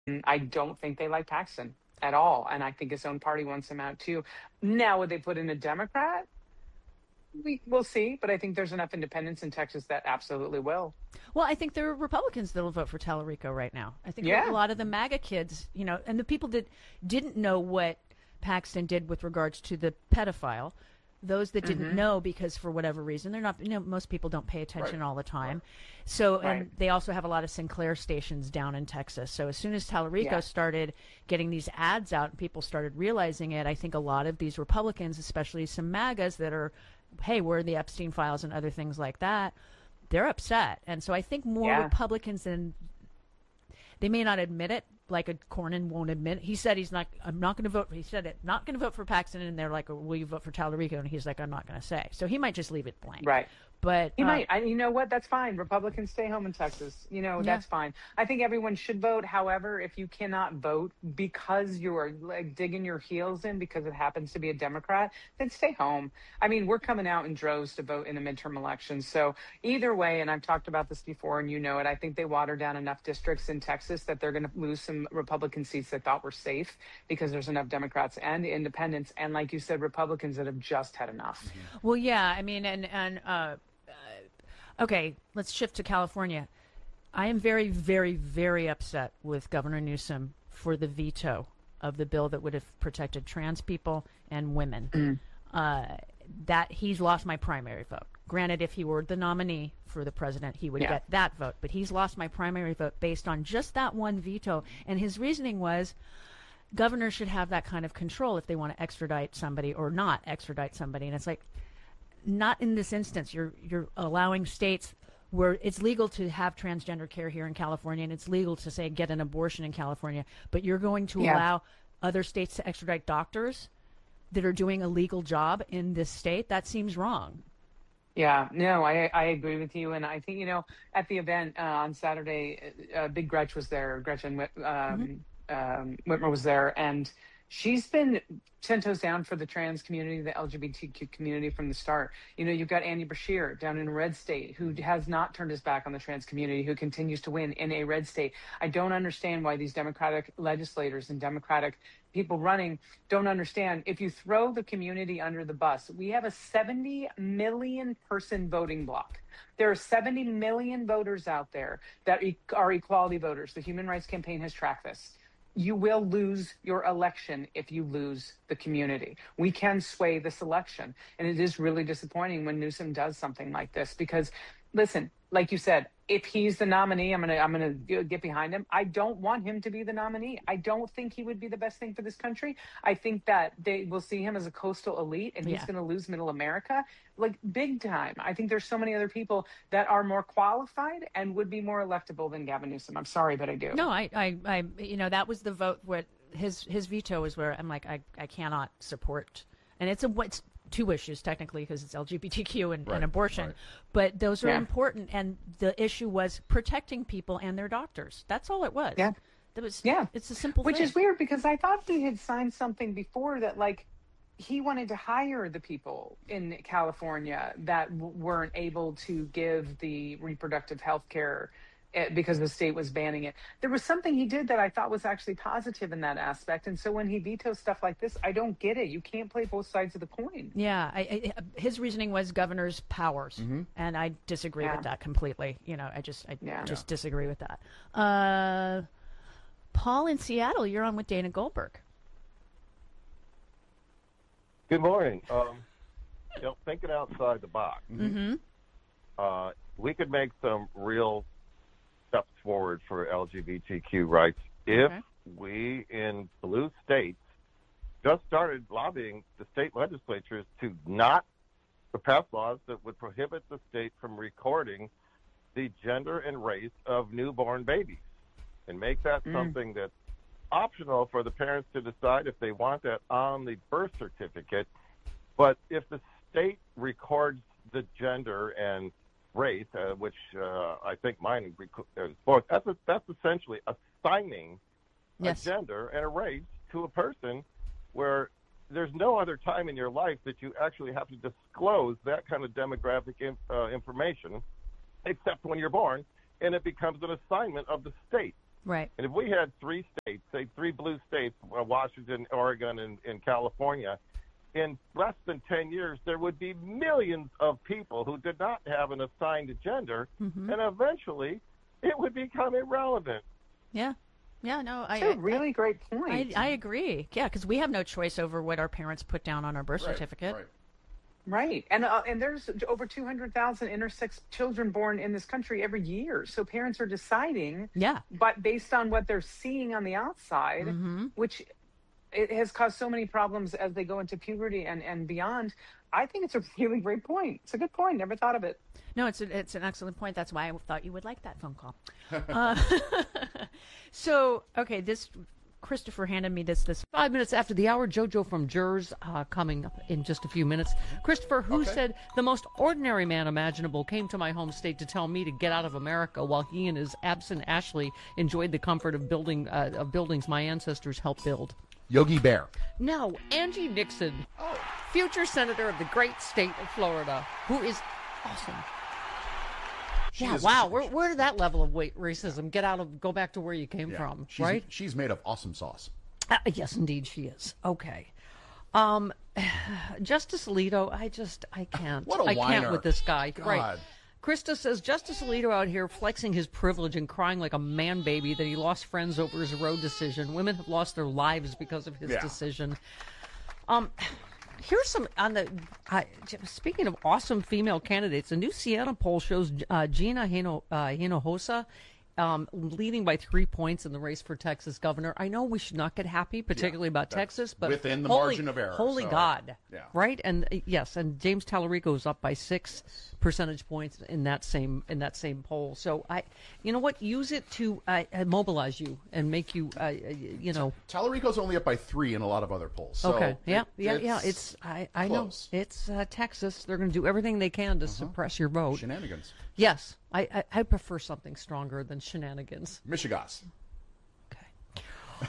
I don't think they like Paxton at all, and I think his own party wants him out too. Now, would they put in a Democrat? We'll see, but I think there's enough independents in Texas that absolutely will. Well, I think there are Republicans that will vote for Tallarico right now. I think a Yeah. lot of the MAGA kids, and the people that didn't know what Paxton did with regards to the pedophile, those that didn't know because for whatever reason they're not, most people don't pay attention all the time. So, Right. and they also have a lot of Sinclair stations down in Texas. So as soon as Tallarico Yeah. started getting these ads out and people started realizing it, I think a lot of these Republicans, especially some MAGAs that are, hey, we're the Epstein files and other things like that, they're upset. And so I think more Yeah. Republicans than they may not admit it, like a Cornyn won't admit it. He said I'm not going to vote. He said it, not going to vote for Paxton, and they're like, will you vote for Tallarico? And he's like, I'm not going to say. So he might just leave it blank. Right. But He might. You know what? That's fine. Republicans stay home in Texas. That's fine. I think everyone should vote. However, if you cannot vote because you are like digging your heels in because it happens to be a Democrat, then stay home. I mean, we're coming out in droves to vote in the midterm elections. So either way, and I've talked about this before, and you know it, I think they watered down enough districts in Texas that they're going to lose some Republican seats they thought were safe because there's enough Democrats and independents, and like you said, Republicans that have just had enough. well, yeah, I mean, okay, let's shift to California. I am very, very, very upset with Governor Newsom for the veto of the bill that would have protected trans people and women. That he's lost my primary vote. Granted, if he were the nominee for the president, he would get that vote. But he's lost my primary vote based on just that one veto. And his reasoning was governors should have that kind of control if they want to extradite somebody or not extradite somebody. And it's like, not in this instance. You're allowing states where it's legal to have transgender care here in California, and it's legal to say get an abortion in California, but you're going to allow other states to extradite doctors that are doing a legal job in this state. That seems wrong. Yeah, no, I agree with you. And I think, at the event on Saturday, Big Gretch was there. Gretchen Whitmer was there. And she's been 10 toes down for the trans community, the LGBTQ community from the start. You've got Andy Bashir down in a red state who has not turned his back on the trans community, who continues to win in a red state. I don't understand why these Democratic legislators and Democratic people running don't understand. If you throw the community under the bus, we have a 70 million person voting bloc. There are 70 million voters out there that are equality voters. The Human Rights Campaign has tracked this. You will lose your election if you lose the community. We can sway this election. And it is really disappointing when Newsom does something like this because, listen, like you said, if he's the nominee, I'm gonna get behind him. I don't want him to be the nominee. I don't think he would be the best thing for this country. I think that they will see him as a coastal elite, and he's going to lose middle America, like big time. I think there's so many other people that are more qualified and would be more electable than Gavin Newsom. I'm sorry, but I do. No, that was the vote where his veto is where I'm like, I cannot support. And it's two issues technically because it's LGBTQ and abortion, but those are important. And the issue was protecting people and their doctors. That's all it was. Yeah. It's a simple Which thing. is weird because I thought he had signed something before that, like, he wanted to hire the people in California that weren't able to give the reproductive health care because the state was banning it. There was something he did that I thought was actually positive in that aspect. And so when he vetoes stuff like this, I don't get it. You can't play both sides of the coin. Yeah. His reasoning was governor's powers. And I disagree with that completely. I just disagree with that. Paul in Seattle, you're on with Dana Goldberg. Good morning. Thinking outside the box, we could make some real steps forward for LGBTQ rights if we in blue states just started lobbying the state legislatures to pass laws that would prohibit the state from recording the gender and race of newborn babies and make that something that's optional for the parents to decide if they want that on the birth certificate. But if the state records the gender and race, which I think mine is both, that's essentially assigning a gender and a race to a person where there's no other time in your life that you actually have to disclose that kind of demographic information except when you're born, and it becomes an assignment of the state. Right. And if we had 3 states, say 3 blue states, Washington, Oregon, and California, in less than 10 years, there would be millions of people who did not have an assigned gender, and eventually it would become irrelevant. Yeah. Yeah, no, That's a really great point. I agree. Yeah, because we have no choice over what our parents put down on our birth certificate. Right. And there's over 200,000 intersex children born in this country every year. So parents are deciding, but based on what they're seeing on the outside, which it has caused so many problems as they go into puberty and beyond. I think it's a really great point. It's a good point. Never thought of it. No, it's an excellent point. That's why I thought you would like that phone call. So, okay, this Christopher handed me this 5 minutes after the hour. JoJo from Jers coming up in just a few minutes. Christopher, who said the most ordinary man imaginable came to my home state to tell me to get out of America while he and his absent Ashley enjoyed the comfort of buildings my ancestors helped build. Yogi Bear. No, Angie Nixon, future senator of the great state of Florida, who is awesome. Wow. Where did that level of racism go back to where you came from, right? She's made of awesome sauce. Yes, indeed she is. Okay. Justice Alito, I can't. What a whiner. I can't with this guy. God. Right. Krista says, Justice Alito out here flexing his privilege and crying like a man baby that he lost friends over his Roe decision. Women have lost their lives because of his decision. Here's some speaking of awesome female candidates. A new Siena poll shows Gina Hinojosa leading by 3 points in the race for Texas governor. I know we should not get happy, particularly about Texas, but within the margin of error. Holy God, right? And yes, and James Tallarico is up by 6 percentage points in that same poll. So you know what? Use it to mobilize you and make you, Tallarico's only up by 3 in a lot of other polls. So okay, It's I know it's Texas. They're going to do everything they can to suppress your vote. Shenanigans. Yes, I prefer something stronger than shenanigans. Michigas. Okay.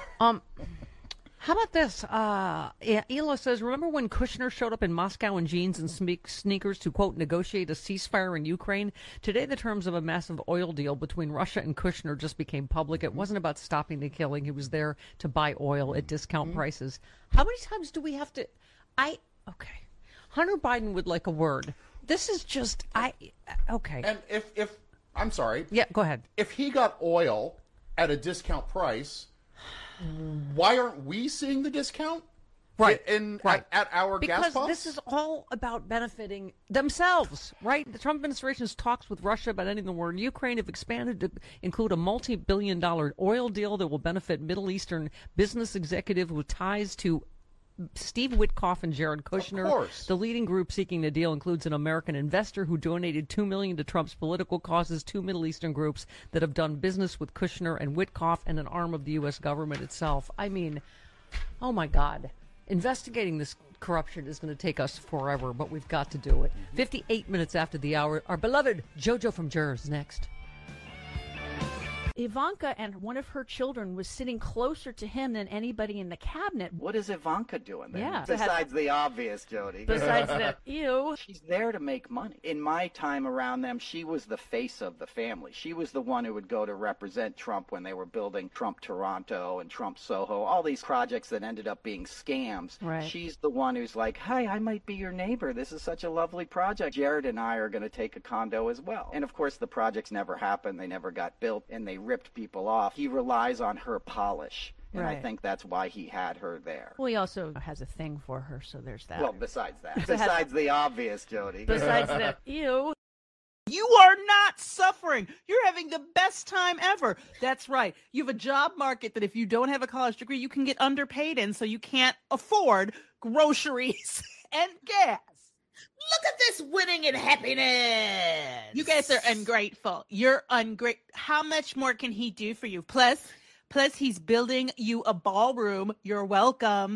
How about this? Ela says, remember when Kushner showed up in Moscow in jeans and sneakers to, quote, negotiate a ceasefire in Ukraine? Today, the terms of a massive oil deal between Russia and Kushner just became public. It wasn't about stopping the killing. He was there to buy oil at discount prices. How many times do we have to... Okay. Hunter Biden would like a word. This is just... Okay. And if I'm sorry. Yeah, go ahead. If he got oil at a discount price... Why aren't we seeing the discount? Right. At our gas pumps? Because this is all about benefiting themselves, right? The Trump administration's talks with Russia about ending the war in Ukraine have expanded to include a multi-billion-dollar oil deal that will benefit Middle Eastern business executives with ties to Steve Witkoff and Jared Kushner. Of course. The leading group seeking the deal includes an American investor who donated $2 million to Trump's political causes, 2 Middle Eastern groups that have done business with Kushner and Witkoff, and an arm of the U.S. government itself. I mean, oh my God. Investigating this corruption is going to take us forever, but we've got to do it. 58 minutes after the hour, our beloved JoJo from Jers next. Ivanka and one of her children was sitting closer to him than anybody in the cabinet. What is Ivanka doing there? Yeah. Besides the obvious, Jody. Besides the, ew. She's there to make money. In my time around them, she was the face of the family. She was the one who would go to represent Trump when they were building Trump Toronto and Trump Soho, all these projects that ended up being scams. Right. She's the one who's like, hi, I might be your neighbor. This is such a lovely project. Jared and I are going to take a condo as well. And of course, the projects never happened. They never got built, and they ripped people off. He relies on her polish. And right. I think that's why he had her there. Well, he also has a thing for her, so there's that. Well, besides that. Besides the obvious, Jody. Besides the, ew. You are not suffering. You're having the best time ever. That's right. You have a job market that if you don't have a college degree, you can get underpaid in, so you can't afford groceries and gas. Look at this winning and happiness. You guys are ungrateful. You're ungrateful. How much more can he do for you? Plus, he's building you a ballroom. You're welcome.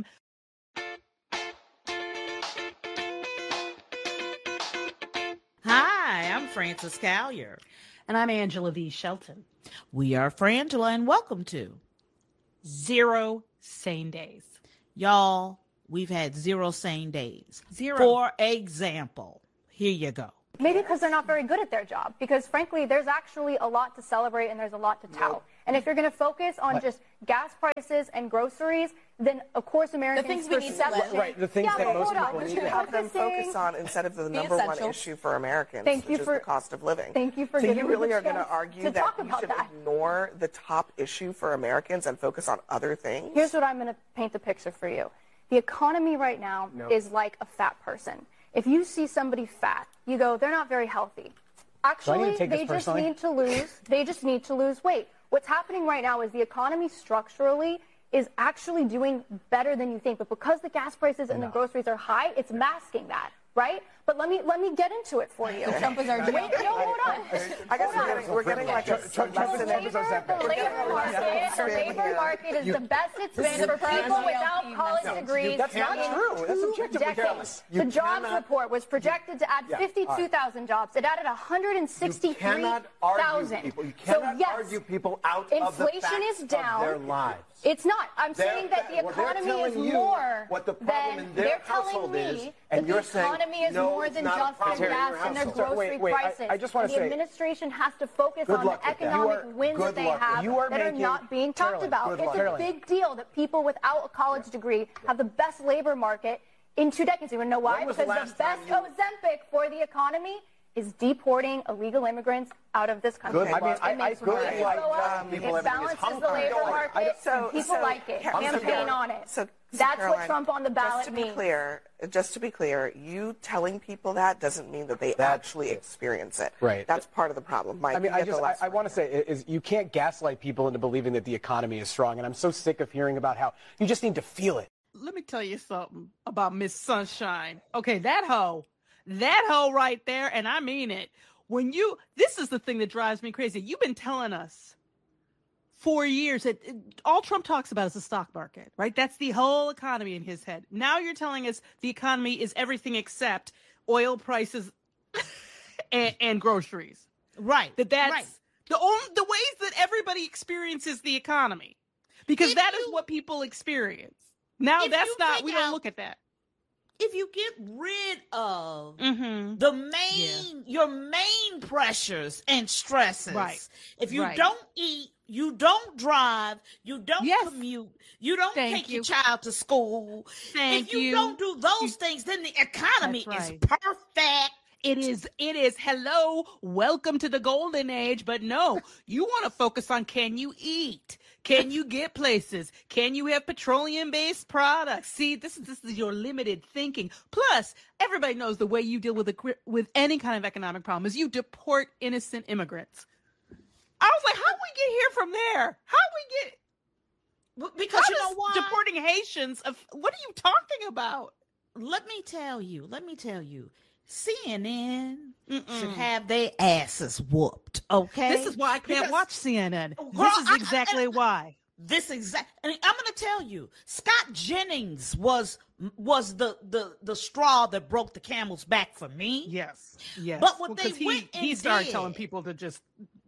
Hi, I'm Frances Callier. And I'm Angela V. Shelton. We are Frangela, and welcome to 0 sane days. Y'all, we've had 0 sane days. 0. For example, here you go. Maybe because they're not very good at their job. Because frankly, there's actually a lot to celebrate and there's a lot to tout. And if you're going to focus on just gas prices and groceries, then of course Americans the things that most people need to have them focus on instead of the number one issue for Americans, which is the cost of living. Thank you for so giving you really me the are going to chance argue to that talk you about should that. ignore the top issue for Americans and focus on other things? Here's what I'm going to paint the picture for you. The economy right now is like a fat person. If you see somebody fat, you go, they're not very healthy. Actually, they just need to lose weight. What's happening right now is the economy structurally is actually doing better than you think. But because the gas prices and the groceries are high, it's masking that, right? But let me get into it for you. Trump is our Wait, no, hold on. I guess we're getting like a The labor market is the best it's been for people without college degrees. That's not true. That's objectively false. The jobs report was projected to add 52,000 jobs. It added 163,000. You cannot argue people out of the facts of their lives. It's not. I'm saying that the economy is more what the problem than in their they're telling household me is, that and the you're saying, economy is no, more it's than not a just their problem in gas your and their household. grocery prices. I just want to the say, administration has to focus on the luck with that. economic wins that they have that are not being talked about. It's a big deal that people without a college degree have the best labor market in 2 decades. You want to know why? Because the best Ozempic for the economy is deporting illegal immigrants out of this country. Good. I mean, I people people it balances the labor market. People like it. Campaign on it. So that's Caroline, what Trump on the ballot means. Just to be clear, you telling people that doesn't mean that they actually experience it. Right. That's part of the problem. Mike, I mean, I want to say is you can't gaslight people into believing that the economy is strong. And I'm so sick of hearing about how you just need to feel it. Let me tell you something about Miss Sunshine. Okay, that hoe right there, and I mean it. This is the thing that drives me crazy. You've been telling us for years that all Trump talks about is the stock market, right? That's the whole economy in his head. Now you're telling us the economy is everything except oil prices and groceries. Right. That's the ways that everybody experiences the economy, because that is what people experience. Now we don't look at that. If you get rid of Mm-hmm. your main pressures and stresses, right. If you don't eat, you don't drive, you don't commute, you don't take your child to school. If you don't do those things, then the economy is perfect. It is. Hello, welcome to the golden age. But no, you want to focus on, can you eat? Can you get places? Can you have petroleum-based products? See, this is your limited thinking. Plus, everybody knows the way you deal with any kind of economic problem is you deport innocent immigrants. I was like, how do we get here from there? Because you know why? Deporting Haitians. What are you talking about? Let me tell you. CNN should have their asses whooped, okay? This is why I can't watch CNN. This is exactly why. And I'm going to tell you, Scott Jennings was the straw that broke the camel's back for me. Yes. But what he started telling people to just,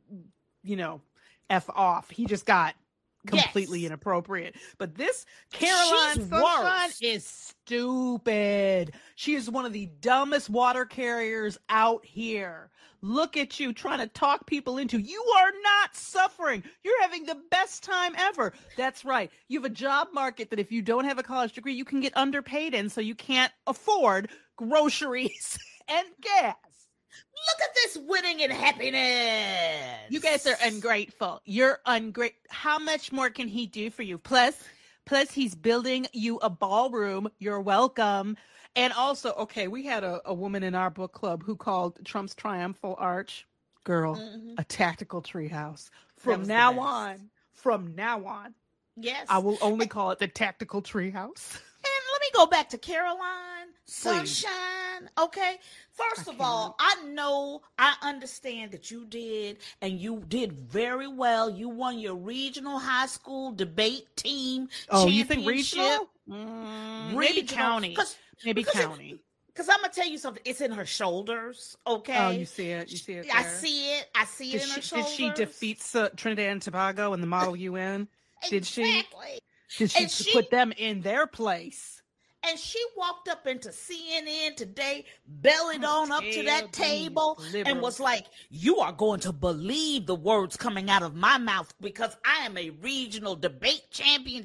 F off. He just got completely inappropriate. But this Caroline Sunshine is stupid. She is one of the dumbest water carriers out here. Look at you trying to talk people into, you are not suffering. You're having the best time ever. That's right. You have a job market that if you don't have a college degree, you can get underpaid in, so you can't afford groceries and gas. Look at this winning and happiness. You guys are ungrateful. You're ungrateful. How much more can he do for you? Plus he's building you a ballroom. You're welcome. And also, okay, we had a woman in our book club who called Trump's triumphal arch, a tactical treehouse. From now on, yes, I will only call it the tactical treehouse. And let me go back to Caroline Sunshine. Okay. First of all, I understand that you did, and you did very well. You won your regional high school debate team. Oh, you think regional? Maybe county. Maybe county. Because I'm gonna tell you something. It's in her shoulders. Okay. Oh, you see it. There? I see it in her shoulders. Did she defeat Trinidad and Tobago in the Model UN? Did she? Exactly. Did she put them in their place? And she walked up into CNN today, bellied on up to that table, and was like, you are going to believe the words coming out of my mouth because I am a regional debate champion.